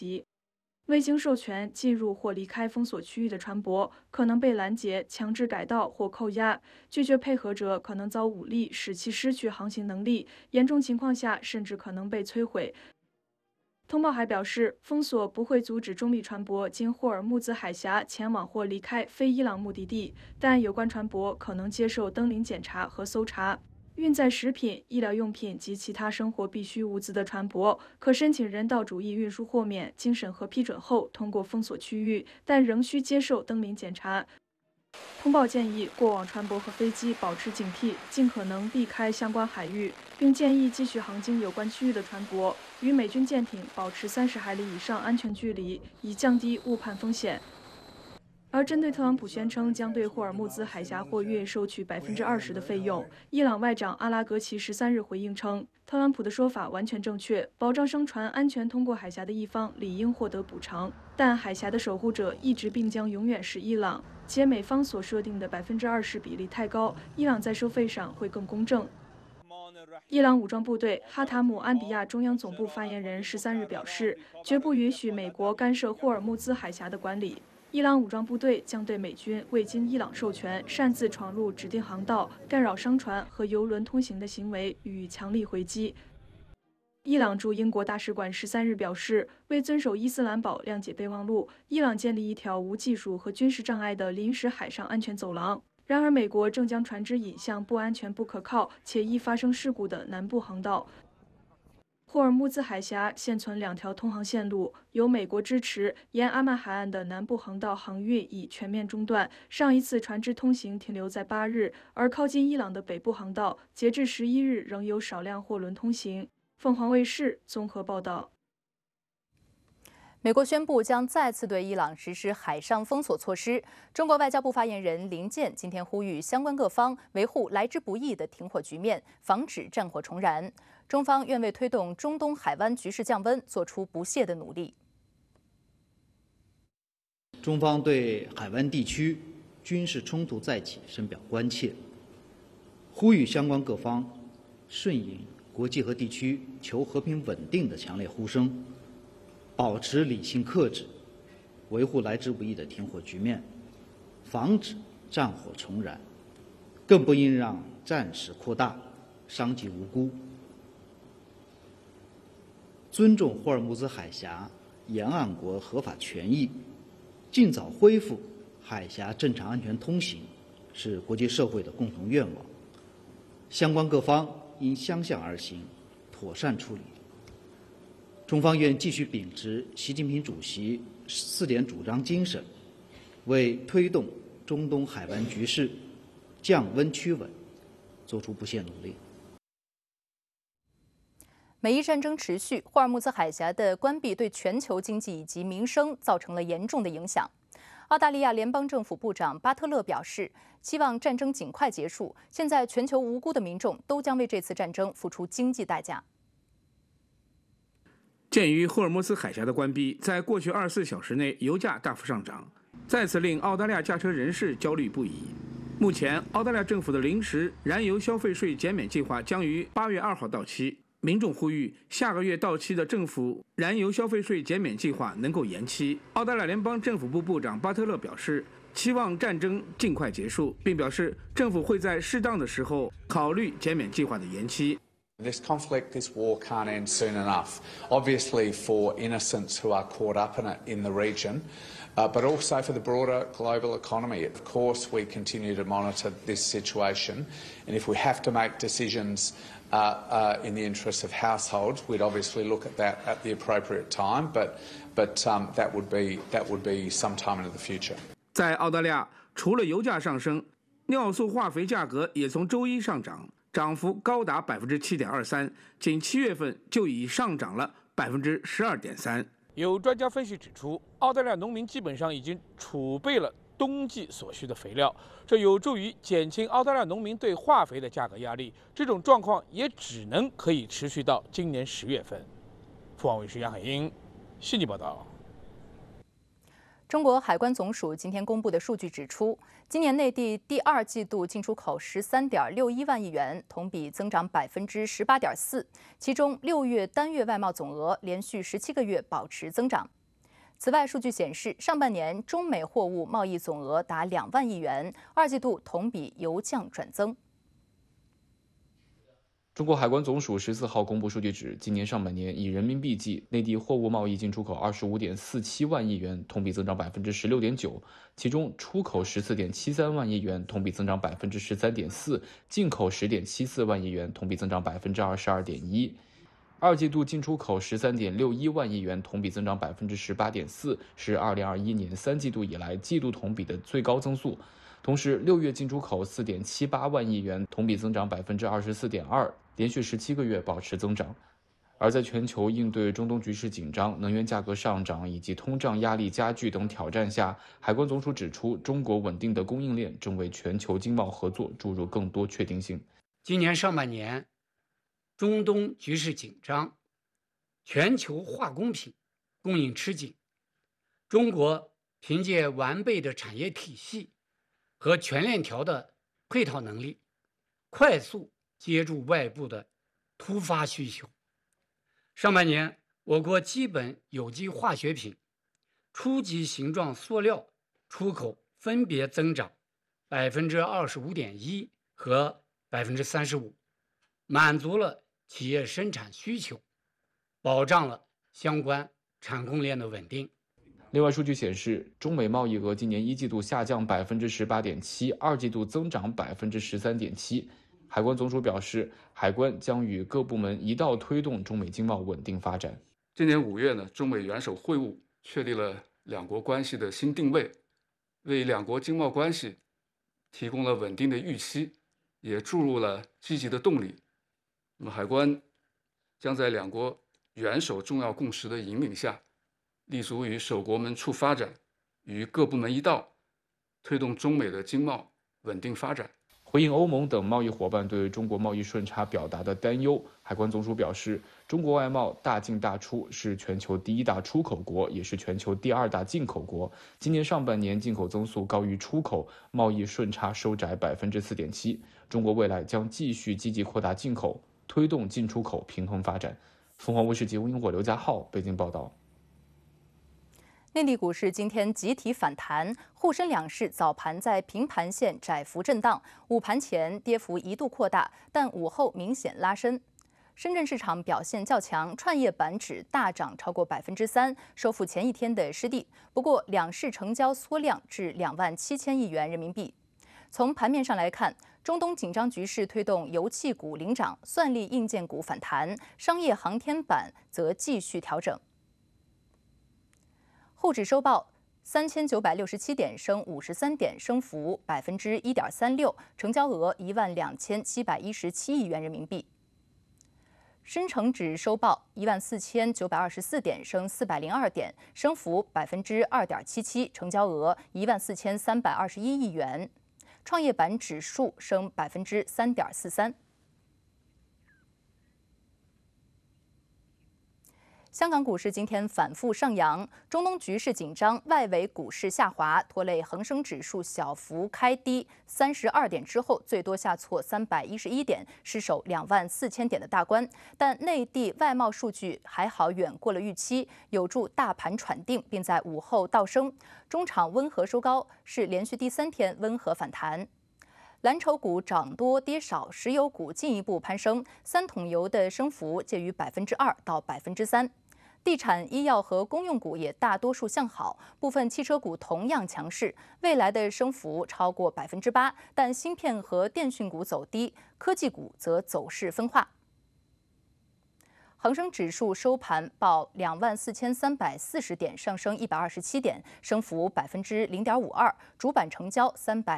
奇。未经授权进入或离开封锁区域的船舶可能被拦截、强制改道或扣押，拒绝配合者可能遭武力使其失去航行能力，严重情况下甚至可能被摧毁。通报还表示，封锁不会阻止中立船舶经霍尔木兹海峡前往或离开非伊朗目的地，但有关船舶可能接受登临检查和搜查。运载食品、医疗用品及其他生活必需物资的船舶可申请人道主义运输豁免，经审核批准后通过封锁区域，但仍需接受登临检查。通报建议过往船舶和飞机保持警惕，尽可能避开相关海域，并建议继续航经有关区域的船舶与美军舰艇保持30海里以上安全距离，以降低误判风险。而针对特朗普宣称将对霍尔木兹海峡货运收取20%的费用，伊朗外长阿拉格齐13日回应称，特朗普的说法完全正确，保障商船安全通过海峡的一方理应获得补偿，但海峡的守护者一直并将永远是伊朗，且美方所设定的20%比例太高，伊朗在收费上会更公正。伊朗武装部队哈塔姆安比亚中央总部发言人13日表示，绝不允许美国干涉霍尔木兹海峡的管理。伊朗武装部队将对美军未经伊朗授权擅自闯入指定航道、干扰商船和油轮通行的行为予以强力回击。伊朗驻英国大使馆13日表示，为遵守伊斯兰堡谅解备忘录，伊朗建立一条无技术和军事障碍的临时海上安全走廊。然而，美国正将船只引向不安全、不可靠且易发生事故的南部航道。霍尔木兹海峡现存2条通航线路，由美国支持，沿阿曼海岸的南部航道航运已全面中断，上一次船只通行停留在8日，而靠近伊朗的北部航道，截至11日仍有少量货轮通行。凤凰卫视综合报道。 美国宣布将再次对伊朗实施海上封锁措施。中国外交部发言人林健今天呼吁相关各方维护来之不易的停火局面，防止战火重燃。中方愿为推动中东海湾局势降温做出不懈的努力。 中方对海湾地区军事冲突再起深表关切，呼吁相关各方顺应国际和地区求和平稳定的强烈呼声，保持理性克制，维护来之不易的停火局面，防止战火重燃，更不应让战事扩大，伤及无辜。尊重霍尔木兹海峡沿岸国合法权益，尽早恢复海峡正常安全通行，是国际社会的共同愿望。相关各方应相向而行，妥善处理。中方愿继续秉持习近平主席4点主张精神，为推动中东海湾局势降温趋稳做出不懈努力。 美伊战争持续，霍尔木兹海峡的关闭对全球经济以及民生造成了严重的影响。澳大利亚联邦政府部长巴特勒表示，希望战争尽快结束。现在，全球无辜的民众都将为这次战争付出经济代价。 鉴于霍尔木兹海峡的关闭，在过去24小时内，油价大幅上涨，再次令澳大利亚驾车人士焦虑不已。目前，澳大利亚政府的临时燃油消费税减免计划将于8月2号到期。民众呼吁下个月到期的政府燃油消费税减免计划能够延期。澳大利亚联邦政府部部长巴特勒表示，期望战争尽快结束，并表示政府会在适当的时候考虑减免计划的延期。 This conflict, this war can't end soon enough. Obviously for innocents who are caught up in it in the region, but also for the broader global economy. Of course, we continue to monitor this situation, and if we have to make decisions in the interests of households, we'd obviously look at that at the appropriate time, but that would be sometime into the future. 在澳大利亚，除了油价上升，尿素化肥价格也从周一上涨。涨幅高达7.23%，仅7月份就已上涨了12.3%。 有专家分析指出，澳大利亚农民基本上已经储备了冬季所需的肥料，这有助于减轻澳大利亚农民对化肥的价格压力。这种状况也只能可以持续到今年10月份。凤凰卫视杨海英悉尼报道。 中国海关总署今天公布的数据指出，今年内地第二季度进出口13.61万亿元，同比增长18.4%，其中6月单月外贸总额连续17个月保持增长。此外，数据显示，上半年中美货物贸易总额达2万亿元，二季度同比由降转增。 中国海关总署14号公布数据指，今年上半年以人民币计，内地货物贸易进出口25.47万亿元，同比增长16.9%，其中出口14.73万亿元，同比增长13.4%，进口10.74万亿元，同比增长22.1%。二季度进出口13.61万亿元，同比增长18.4%，是2021年3季度以来季度同比的最高增速。同时，6月进出口4.78万亿元，同比增长24.2%，连续17个月保持增长。而在全球应对中东局势紧张、能源价格上涨以及通胀压力加剧等挑战下，海关总署指出，中国稳定的供应链正为全球经贸合作注入更多确定性。 今年上半年，中东局势紧张，全球化工品供应吃紧，中国凭借完备的产业体系和全链条的配套能力，快速接住外部的突发需求。上半年，我国基本有机化学品、初级形状塑料出口分别增长25.1%和35%，满足了企业生产需求，保障了相关产供链的稳定。 另外，数据显示，中美贸易额今年一季度下降18.7%，二季度增长13.7%。海关总署表示，海关将与各部门一道推动中美经贸稳定发展。 今年5月呢，中美元首会晤确立了两国关系的新定位，为两国经贸关系提供了稳定的预期，也注入了积极的动力。那么，海关将在两国元首重要共识的引领下，立足于守国门促发展，与各部门一道，推动中美的经贸稳定发展。 回应欧盟等贸易伙伴对中国贸易顺差表达的担忧，海关总署表示，中国外贸大进大出，是全球第1大出口国，也是全球第2大进口国。今年上半年进口增速高于出口，贸易顺差收窄4.7%。中国未来将继续积极扩大进口，推动进出口平衡发展。凤凰卫视节目英国刘家浩北京报道。 内地股市今天集体反弹，沪深两市早盘在平盘线窄幅震荡，午盘前跌幅一度扩大，但午后明显拉伸。深圳市场表现较强，创业板指大涨超过3%，收复前一天的失地。不过，两市成交缩量至27000亿元人民币。从盘面上来看，中东紧张局势推动油气股领涨，算力硬件股反弹，商业航天板则继续调整。沪指收报3967点，升53点，升幅1.36%，成交额12717亿元人民币。深成指收报14924点，升402点，升幅2.77%，成交额14321亿元。创业板指数升3.43%。香港股市今天反复上扬，中东局势紧张，外围股市下滑，拖累恒生指数小幅开低32点之后，最多下挫311点，失守24000点的大关。但内地外贸数据还好，远过了预期，有助大盘喘定，并在午后倒升。中场温和收高，是连续第3天温和反弹。蓝筹股涨多跌少，石油股进一步攀升，三桶油的升幅介于2%到3%。地产、医药和公用股也大多数向好，部分汽车股同样强势，未来的升幅超过8%，但芯片和电讯股走低，科技股则走势分化。恒生指数收盘报24340点，上升127点，升幅0.52%，主板成交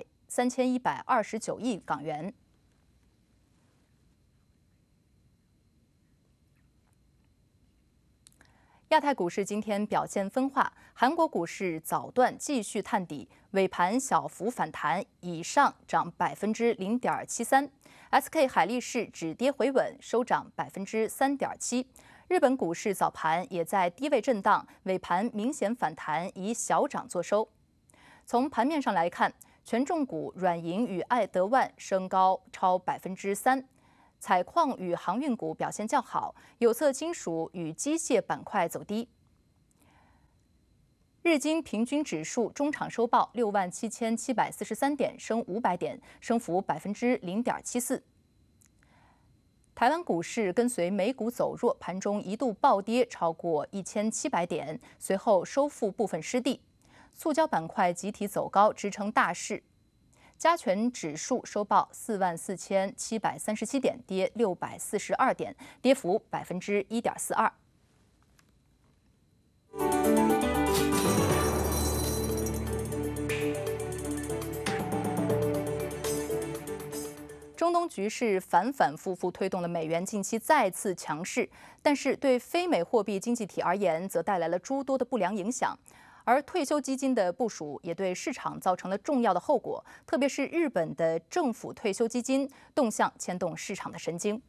3129亿港元。亚太股市今天表现分化，韩国股市早段继续探底，尾盘小幅反弹，以上涨0.73%。SK 海力士止跌回稳，收涨3.7%。 日本股市早盘也在低位震荡，尾盘明显反弹，以小涨作收。从盘面上来看，权重股软银与爱德万升高超3%，采矿与航运股表现较好，有色金属与机械板块走低。日经平均指数中场收报67743点，升500点，升幅0.74%。台湾股市跟随美股走弱，盘中一度暴跌超过1700点，随后收复部分失地。塑胶板块集体走高，支撑大市。加权指数收报44737点，跌642点，跌幅1.42%。中东局势反反复复推动了美元近期再次强势，但是对非美货币经济体而言，则带来了诸多的不良影响。而退休基金的部署也对市场造成了重要的后果，特别是日本的政府退休基金动向牵动市场的神经。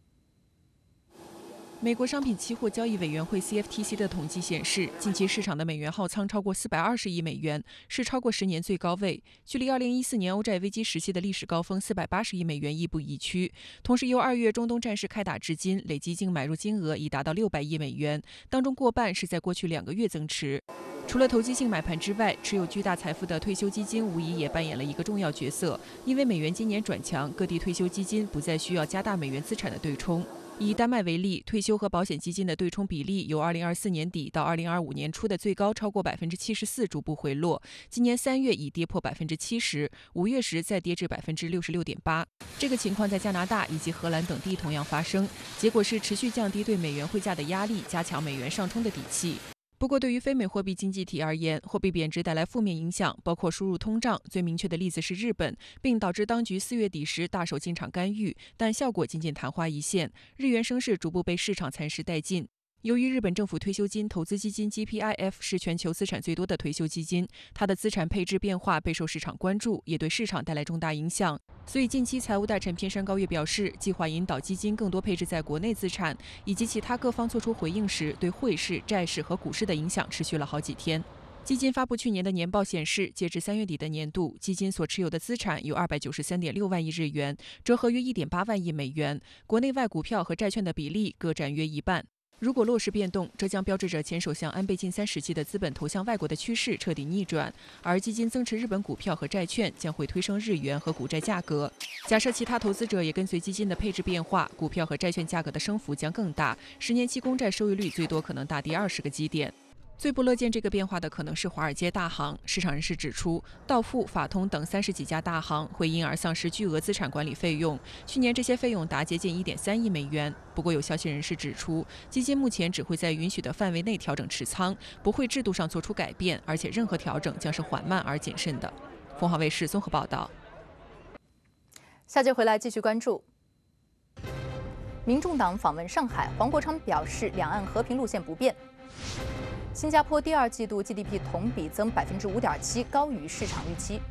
美国商品期货交易委员会 CFTC 的统计显示，近期市场的美元耗仓超过420亿美元，是超过10年最高位，距离2014年欧债危机时期的历史高峰480亿美元亦步亦趋。同时，由2月中东战事开打至今，累计净买入金额已达到600亿美元，当中过半是在过去2个月增持。除了投机性买盘之外，持有巨大财富的退休基金无疑也扮演了一个重要角色，因为美元今年转强，各地退休基金不再需要加大美元资产的对冲。以丹麦为例，退休和保险基金的对冲比例由2024年底到2025年初的最高超过74%逐步回落，今年3月已跌破70%，5月时再跌至66.8%。这个情况在加拿大以及荷兰等地同样发生，结果是持续降低对美元汇价的压力，加强美元上冲的底气。不过，对于非美货币经济体而言，货币贬值带来负面影响，包括输入通胀。最明确的例子是日本，并导致当局4月底时大手进场干预，但效果仅昙花一现，日元升势逐步被市场蚕食殆尽。由于日本政府退休金投资基金 GPIF 是全球资产最多的退休基金，它的资产配置变化备受市场关注，也对市场带来重大影响。所以近期财务大臣偏山高月表示，计划引导基金更多配置在国内资产，以及其他各方做出回应时，对汇市、债市和股市的影响持续了好几天。基金发布去年的年报显示，截至3月底的年度，基金所持有的资产有293.6万亿日元，折合约1.8万亿美元，国内外股票和债券的比例各占约一半。如果落实变动，这将标志着前首相安倍晋三时期的资本投向外国的趋势彻底逆转，而基金增持日本股票和债券将会推升日元和股债价格。假设其他投资者也跟随基金的配置变化，股票和债券价格的升幅将更大，10年期公债收益率最多可能大跌20个基点。最不乐见这个变化的可能是华尔街大行。市场人士指出，道富、法通等30几家大行会因而丧失巨额资产管理费用，去年这些费用达接近1.3亿美元。不过有消息人士指出，基金目前只会在允许的范围内调整持仓，不会制度上做出改变，而且任何调整将是缓慢而谨慎的。凤凰卫视综合报道。 下节回来继续关注。民众党访问上海，黄国昌表示两岸和平路线不变。新加坡第2季度 GDP 同比增5.7%，高于市场预期。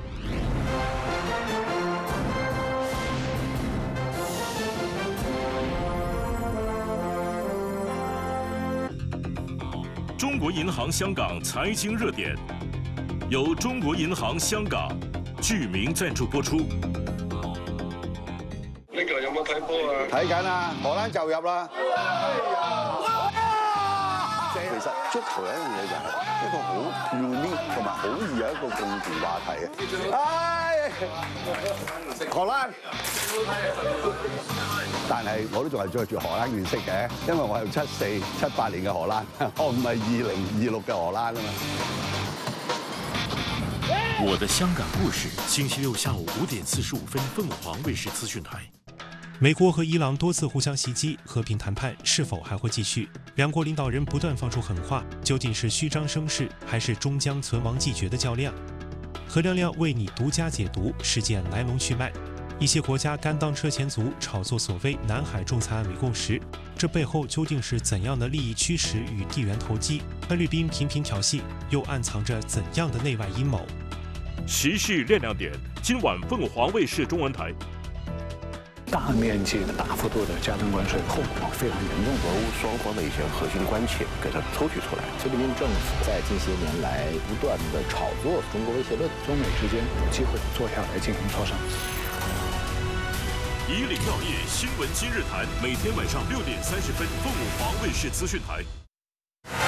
中国银行香港财经热点，由中国银行香港具名赞助播出。 呢個有冇睇波啊？ 睇緊啊，荷蘭就入啦。其實足球有一樣嘢就係一個好 unique 同埋好易有一個共同話題嘅。荷蘭，但係我都仲係着住荷蘭原色嘅，因為我係74、78年嘅荷蘭，我唔係2026嘅荷蘭啊嘛。 我的香港故事，星期六下午5點45分，鳳凰衛視資訊台。 美國和伊朗多次互相襲擊，和平談判是否還會繼續？兩國領導人不斷放出狠話，究竟是虛張聲勢，還是終將存亡繼絕的較量？何亮亮為你獨家解讀事件來龍去脈。一些國家甘當車前卒，炒作所謂南海仲裁案為共識，這背後究竟是怎樣的利益驅使與地緣投機？菲律賓頻頻挑釁，又暗藏着怎樣的內外陰謀？ 時事亮亮點，今晚鳳凰衛視中文台。 大面积、大幅度的加征关税，后果非常严重。 俄乌双方的一些核心关切给它抽取出来。 习近平政府在近些年来不断的炒作中国威胁论， 中美之间有机会坐下来进行磋商。 以岭药业新闻今日谈，每天晚上6点30分，凤凰卫视资讯台。